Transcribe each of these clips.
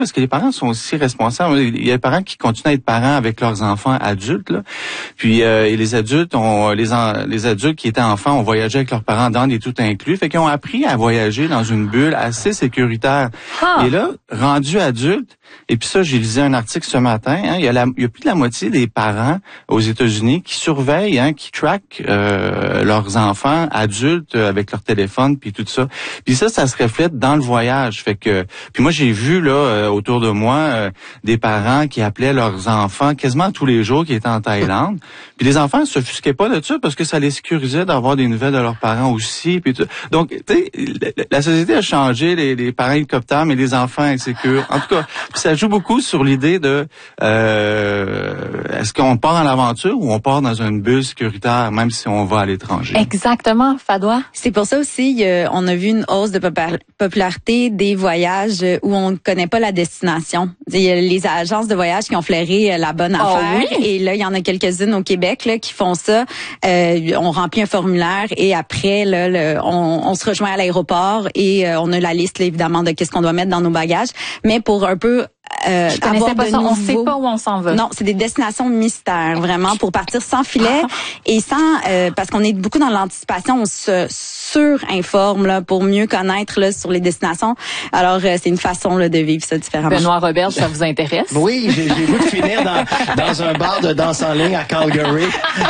parce que les parents sont aussi responsables. Il y a des parents qui continuent à être parents avec leurs enfants adultes, là. Puis et les adultes les adultes qui étaient enfants ont voyagé avec leurs parents dans des tout inclus, fait qu'ils ont appris à voyager dans une bulle assez sécuritaire. Et là, rendus adultes, et puis ça, j'ai lisé un article ce matin, hein, il y a plus de la moitié des parents aux États-Unis qui surveillent, hein, qui traquent leurs enfants adultes avec leur téléphone puis tout ça. Puis ça se reflète dans le voyage. Fait que puis moi j'ai vu là autour de moi des parents qui appelaient leurs enfants quasiment tous les jours qui étaient en Thaïlande. Puis les enfants se offusquaient pas de ça parce que ça les sécurisait d'avoir des nouvelles de leurs parents aussi. Puis tout. Donc tu sais, la société a changé, les parents hélicoptères, mais les enfants insécures. En tout cas, ça joue beaucoup sur l'idée de est-ce qu'on part en aventure ou on part dans une bulle sécuritaire même si on va à l'étranger. Exactement, Fadoua. C'est pour ça aussi on a vu une hausse de popularité des voyages où on ne connaît pas la destination. Il y a les agences de voyage qui ont flairé la bonne affaire. Oui. Et là, il y en a quelques-unes au Québec là, qui font ça. On remplit un formulaire et après, là, on se rejoint à l'aéroport et on a la liste là, évidemment de qu'est-ce qu'on doit mettre dans nos bagages. Mais pour un peu je connaissais pas ça. On sait pas où on s'en va. Non, c'est des destinations mystères, vraiment, pour partir sans filet et sans parce qu'on est beaucoup dans l'anticipation, on se surinforme là pour mieux connaître là sur les destinations. Alors c'est une façon là de vivre ça différemment. Benoît Robert, ça vous intéresse? Oui, j'ai voulu finir dans un bar de danse en ligne à Calgary.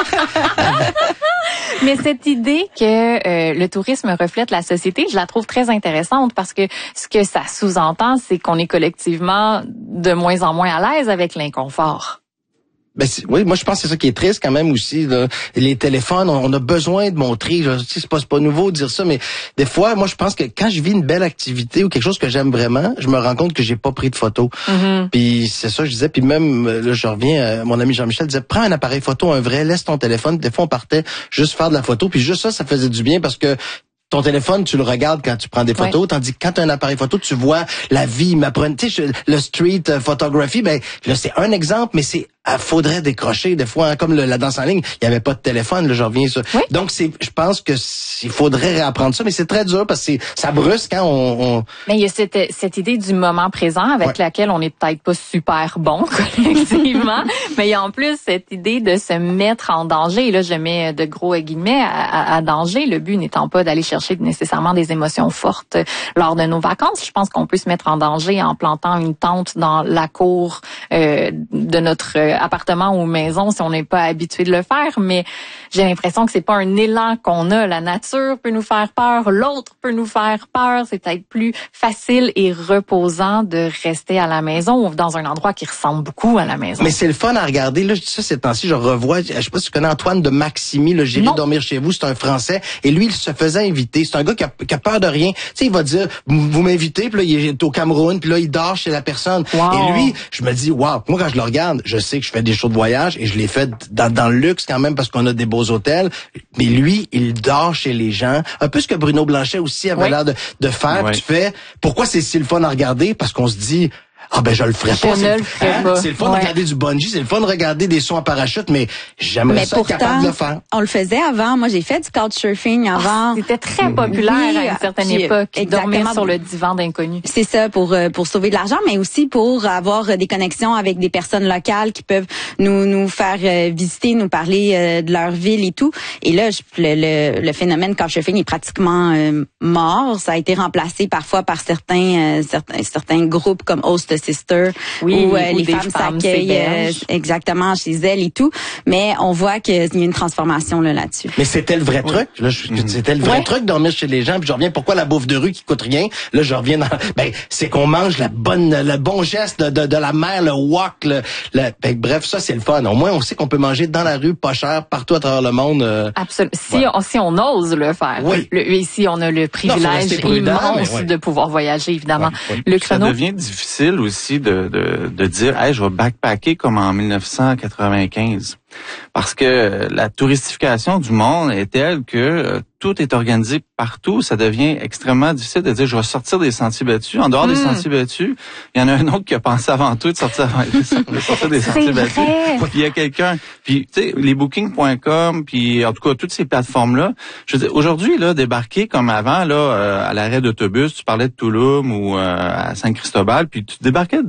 Mais cette idée que le tourisme reflète la société, je la trouve très intéressante parce que ce que ça sous-entend, c'est qu'on est collectivement de moins en moins à l'aise avec l'inconfort. Ben oui, moi je pense que c'est ça qui est triste quand même aussi. Là. Les téléphones, on a besoin de montrer. C'est pas nouveau de dire ça, mais des fois, moi je pense que quand je vis une belle activité ou quelque chose que j'aime vraiment, je me rends compte que j'ai pas pris de photos. Puis c'est ça je disais. Puis même là, je reviens, mon ami Jean-Michel disait prends un appareil photo, un vrai, laisse ton téléphone. Des fois on partait juste faire de la photo, puis juste ça faisait du bien parce que ton téléphone, tu le regardes quand tu prends des photos, tandis que quand tu as un appareil photo, tu vois la vie, tu sais, le street photography, ben là c'est un exemple, mais faudrait décrocher des fois, hein, comme la danse en ligne, il y avait pas de téléphone, là je reviens sur. Oui. Donc je pense que il faudrait réapprendre ça, mais c'est très dur parce que ça brusque quand on. Mais il y a cette idée du moment présent avec laquelle on est peut-être pas super bon collectivement, mais il y a en plus cette idée de se mettre en danger. Et là, je mets de gros guillemets à danger. Le but n'étant pas d'aller chercher nécessairement des émotions fortes lors de nos vacances. Je pense qu'on peut se mettre en danger en plantant une tente dans la cour de notre appartement ou maison si on n'est pas habitué de le faire, mais j'ai l'impression que c'est pas un élan qu'on a. La nature peut nous faire peur, l'autre peut nous faire peur. C'est peut-être plus facile et reposant de rester à la maison ou dans un endroit qui ressemble beaucoup à la maison. Mais c'est le fun à regarder. Là, je dis ça ces temps-ci, je revois, je sais pas si tu connais Antoine de Maximi, le J'irai dormir chez vous, c'est un Français, et lui, il se faisait inviter. C'est un gars qui a peur de rien. Tu sais, il va dire, vous m'invitez, puis là, il est au Cameroun, puis là, il dort chez la personne. Wow. Et lui, je me dis, wow, moi, quand je le regarde, je sais que je fais des shows de voyage, et je les fais dans le luxe quand même, parce qu'on a des beaux hôtels. Mais lui, il dort chez les gens. Un peu ce que Bruno Blanchet aussi avait l'air de faire. Tu fais, pourquoi c'est si le fun à regarder? Parce qu'on se dit, ben je le ferais pas. C'est le fun de regarder du bungee, c'est le fun de regarder des sauts en parachute, mais j'aimerais ça être capable de le faire. On le faisait avant. Moi, j'ai fait du couchsurfing avant. C'était très populaire à une certaine époque. Dormir sur le divan d'inconnus. C'est ça, pour sauver de l'argent, mais aussi pour avoir des connexions avec des personnes locales qui peuvent nous faire visiter, nous parler de leur ville et tout. Et là, le phénomène couchsurfing est pratiquement mort. Ça a été remplacé parfois par certains groupes comme Host Sister, où les femmes s'accueillent exactement chez elles et tout, mais on voit qu'il y a une transformation là-dessus. Mais c'était le vrai truc. Là, c'était le vrai truc de dormir chez les gens. Puis je reviens, pourquoi la bouffe de rue qui coûte rien? Là, je reviens dans, c'est qu'on mange le bon geste de la mer, le wok, bref, ça c'est le fun. Au moins, on sait qu'on peut manger dans la rue, pas cher, partout à travers le monde. Absolument. Si on ose le faire. Oui. Ici, on a le privilège immense de pouvoir voyager, évidemment. Le chrono. Ça devient difficile aussi de dire, hey, je vais backpacker comme en 1995. Parce que la touristification du monde est telle que tout est organisé partout. Ça devient extrêmement difficile de dire, je vais sortir des sentiers battus. En dehors des sentiers battus, il y en a un autre qui a pensé avant tout de sortir des sentiers battus. Puis il y a quelqu'un. Puis tu sais, les Booking.com, puis en tout cas toutes ces plateformes-là. Je veux dire, aujourd'hui là, débarquer comme avant là à l'arrêt d'autobus, tu parlais de Tulum ou à Saint-Cristobal, puis tu débarquais